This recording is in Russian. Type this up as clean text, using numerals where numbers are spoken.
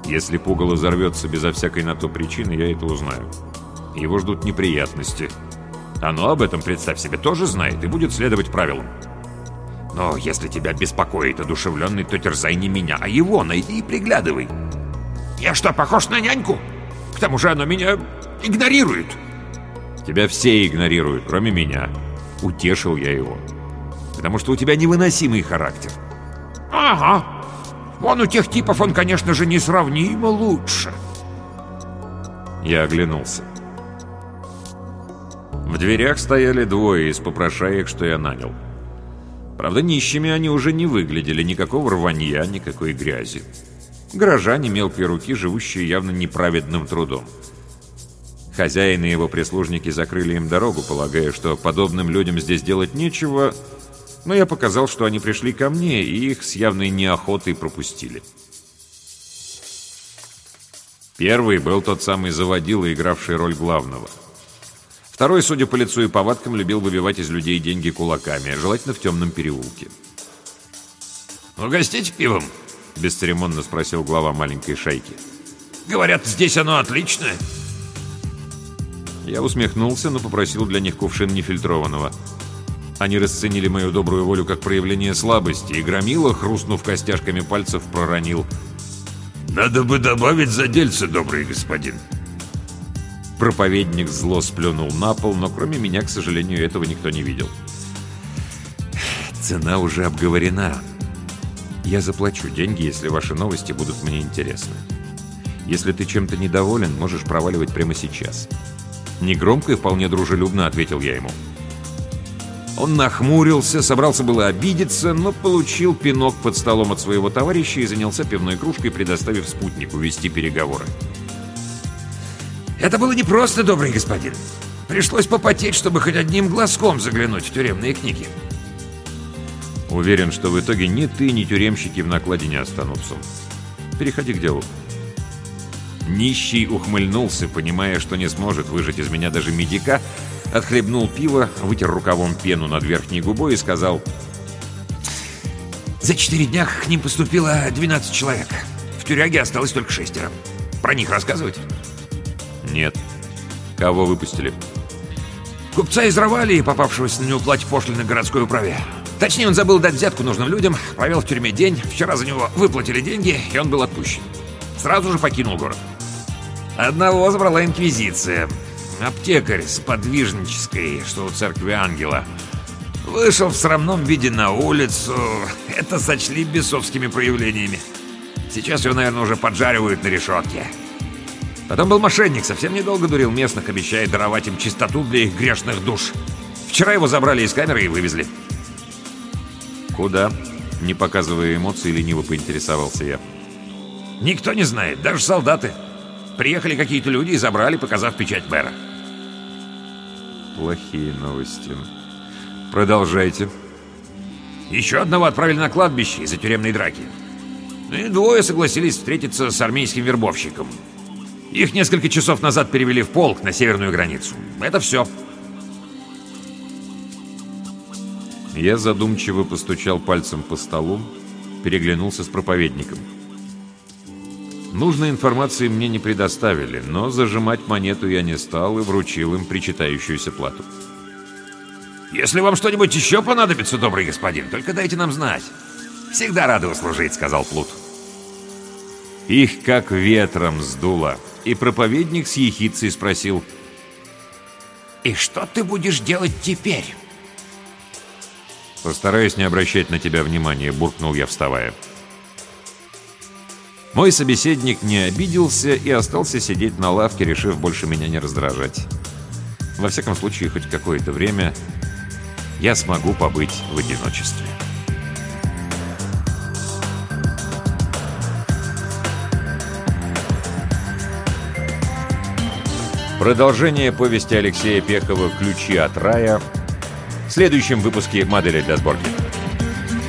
Если пугало взорвется безо всякой на то причины, я это узнаю. Его ждут неприятности. Оно об этом, представь себе, тоже знает и будет следовать правилам. Но если тебя беспокоит одушевленный, то терзай не меня, а его найди и приглядывай. Я что, похож на няньку? К тому же оно меня игнорирует. Тебя все игнорируют, кроме меня. Утешил я его. Потому что у тебя невыносимый характер. Ага. Вон у тех типов он, конечно же, несравнимо лучше. Я оглянулся. В дверях стояли двое из попрошаек, что я нанял. Правда, нищими они уже не выглядели, никакого рванья, никакой грязи. Горожане мелкой руки, живущие явно неправедным трудом. Хозяин и его прислужники закрыли им дорогу, полагая, что подобным людям здесь делать нечего, но я показал, что они пришли ко мне, и их с явной неохотой пропустили. Первый был тот самый заводила, игравший роль главного. Второй, судя по лицу и повадкам, любил выбивать из людей деньги кулаками, желательно в темном переулке. «Угостите пивом?» — бесцеремонно спросил глава маленькой шайки. «Говорят, здесь оно отличное». Я усмехнулся, но попросил для них кувшин нефильтрованного. Они расценили мою добрую волю как проявление слабости, и громила, хрустнув костяшками пальцев, проронил: «Надо бы добавить за дельце, добрый господин». Проповедник зло сплюнул на пол, но кроме меня, к сожалению, этого никто не видел. «Цена уже обговорена. Я заплачу деньги, если ваши новости будут мне интересны. Если ты чем-то недоволен, можешь проваливать прямо сейчас». Негромко и вполне дружелюбно ответил я ему. Он нахмурился, собрался было обидеться, но получил пинок под столом от своего товарища и занялся пивной кружкой, предоставив спутнику вести переговоры. «Это было непросто, добрый господин. Пришлось попотеть, чтобы хоть одним глазком заглянуть в тюремные книги». «Уверен, что в итоге ни ты, ни тюремщики в накладе не останутся. Переходи к делу». Нищий ухмыльнулся, понимая, что не сможет выжать из меня даже медика, отхлебнул пиво, вытер рукавом пену над верхней губой и сказал: «За 4 дня к ним поступило 12 человек. В тюряге осталось только 6. Про них рассказывать?» «Нет. Кого выпустили?» «Купца из Равалии, попавшегося на неуплате пошлины городской управе. Точнее, он забыл дать взятку нужным людям, провел в тюрьме день, вчера за него выплатили деньги, и он был отпущен. Сразу же покинул город. Одного забрала инквизиция. Аптекарь с подвижнической, что у церкви Ангела. Вышел в срамном виде на улицу. Это сочли бесовскими проявлениями. Сейчас его, наверное, уже поджаривают на решетке. Потом был мошенник, совсем недолго дурил местных, обещая даровать им чистоту для их грешных душ. Вчера его забрали из камеры и вывезли». «Куда?» — не показывая эмоций, лениво поинтересовался я. «Никто не знает, даже солдаты. Приехали какие-то люди и забрали, показав печать мэра». «Плохие новости. Продолжайте». «Еще одного отправили на кладбище из-за тюремной драки. И 2 согласились встретиться с армейским вербовщиком. Их несколько часов назад перевели в полк на северную границу. Это все». Я задумчиво постучал пальцем по столу, переглянулся с проповедником. Нужной информации мне не предоставили, но зажимать монету я не стал и вручил им причитающуюся плату. «Если вам что-нибудь еще понадобится, добрый господин, только дайте нам знать. Всегда рады услужить», — сказал Плут. Их как ветром сдуло, и проповедник с ехидцей спросил: «И что ты будешь делать теперь?» «Постараюсь не обращать на тебя внимания», — буркнул я, вставая. Мой собеседник не обиделся и остался сидеть на лавке, решив больше меня не раздражать. Во всяком случае, хоть какое-то время я смогу побыть в одиночестве. Продолжение повести Алексея Пехова «Ключи от рая» в следующем выпуске «Модели для сборки».